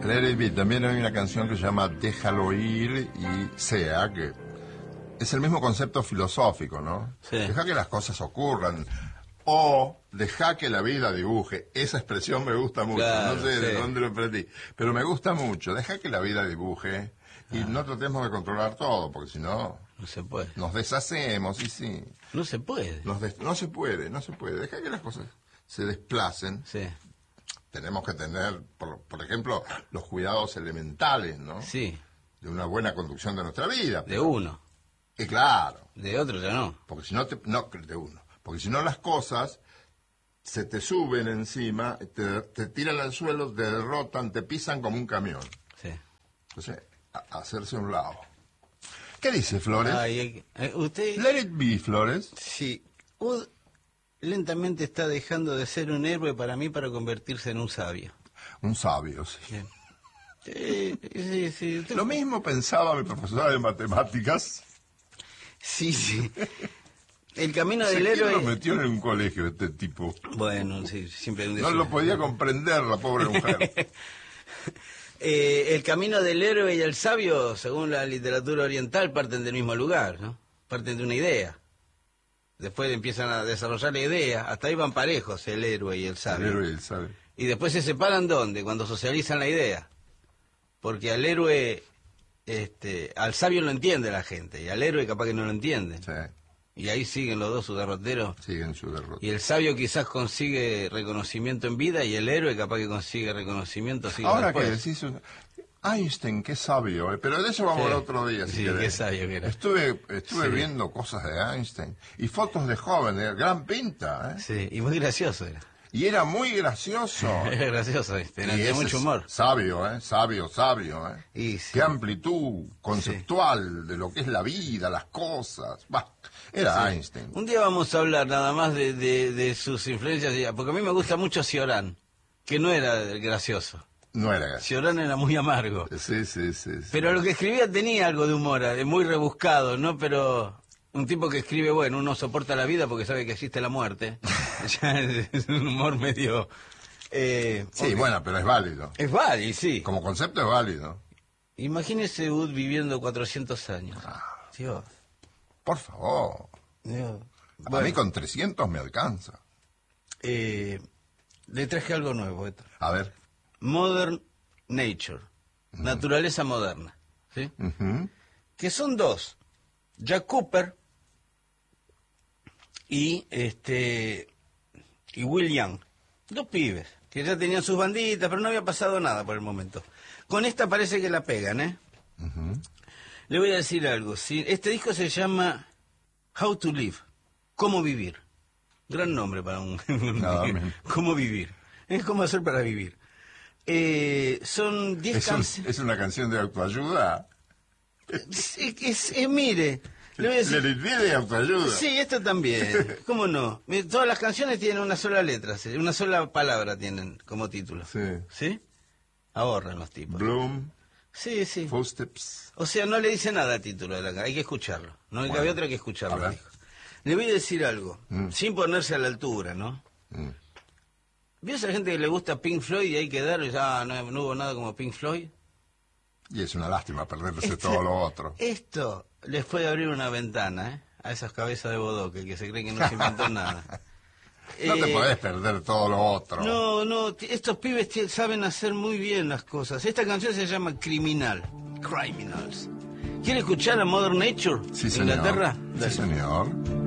Let It Be. También hay una canción que se llama Déjalo ir y sea, que es el mismo concepto filosófico, ¿no? Sí. Deja que las cosas ocurran. O deja que la vida dibuje. Esa expresión me gusta mucho. Claro, No sé de sí. dónde lo aprendí, pero me gusta mucho. Deja que la vida dibuje y no tratemos de controlar todo, porque si no No se puede. nos deshacemos. Y sí, No se puede. no se puede. Deja que las cosas se desplacen. Sí. Tenemos que tener, por ejemplo, los cuidados elementales, ¿no? Sí. De una buena conducción de nuestra vida. De uno. Y claro, De otro ya no. porque si no, no de uno. Porque si no las cosas se te suben encima, te tiran al suelo, te derrotan, te pisan como un camión. Sí. Entonces, hacerse a un lado. ¿Qué dice Flores? Ay, usted... Let it be, Flores. Sí. Lentamente está dejando de ser un héroe para mí para convertirse en un sabio. Un sabio, sí. Bien. Sí. Lo mismo pensaba mi profesora de matemáticas. Sí. El camino ¿Quién del héroe... lo metió en un colegio este tipo? Bueno, sí, siempre hay un No lo podía comprender la pobre mujer. El camino del héroe y el sabio, según la literatura oriental, parten del mismo lugar, ¿no? Parten de una idea. Después empiezan a desarrollar la idea. Hasta ahí van parejos el héroe y el sabio. El héroe y el sabio. Y después se separan ¿dónde? Cuando socializan la idea. Porque al héroe, al sabio lo entiende la gente, y al héroe capaz que no lo entiende. Sí, Y ahí siguen los dos su derrotero. siguen su derrota. Y el sabio quizás consigue reconocimiento en vida, y el héroe capaz que consigue reconocimiento siglo Ahora que después. decís, Einstein, qué sabio, pero de eso vamos a Sí. hablar otro día. Si Sí, querés. qué sabio que era. Estuve Sí. viendo cosas de Einstein y fotos de joven, gran pinta, ¿eh? Sí, y muy gracioso era. Y era muy gracioso. Era gracioso, Y tenía ese mucho es humor. Sabio, sabio. Y sí. Qué amplitud conceptual de lo que es la vida, las cosas. Bah, era Sí. Einstein. Un día vamos a hablar nada más de sus influencias, porque a mí me gusta mucho Cioran, que no era gracioso. No era gracioso. Cioran era muy amargo. Sí. Pero lo que escribía tenía algo de humor, muy rebuscado, ¿no? Pero un tipo que escribe, bueno, uno soporta la vida porque sabe que existe la muerte. Ya es un humor medio... Sí, ok. bueno, pero es válido. Es válido, sí. Como concepto es válido. Imagínese Wood viviendo 400 años. Dios. Por favor. Dios. A Bueno, mí con 300 me alcanza. le traje algo nuevo. A ver. Modern Nature. Naturaleza moderna. ¿Sí? Ujú. Que son dos. Jack Cooper y Will Young. Dos pibes que ya tenían sus banditas, pero no había pasado nada por el momento. Con esta parece que la pegan, ¿eh? Ujú. Le voy a decir algo. ¿Sí? Este disco se llama How to Live. Cómo vivir. Gran nombre para un... Nada menos. Cómo vivir. Es cómo hacer para vivir. Son 10 canciones. Es una canción de autoayuda. Mire, le voy a decir... Le de autoayuda. Sí, esto también. ¿Cómo no? Todas las canciones tienen una sola letra, ¿sí? Una sola palabra tienen como título. Sí. ¿Sí? Ahorran los tipos. Bloom, Sí. Footsteps. O sea, no le dice nada al título de la canción, hay que escucharlo. No hay que Bueno, haber otra que escucharlo. a ver. Dijo. Le voy a decir algo, Mm. sin ponerse a la altura, ¿no? Mm. ¿Vio esa gente que le gusta Pink Floyd y hay que darle, no hubo nada como Pink Floyd? Y es una lástima perderse todo lo otro. Esto les puede abrir una ventana, ¿eh? A esas cabezas de bodoque que se creen que no se inventó nada. No te podés perder todo lo otro. No, estos pibes saben hacer muy bien las cosas. Esta canción se llama Criminals. ¿Quiere escuchar a Modern Nature? Sí, señor. Inglaterra? Sí, Dale. señor.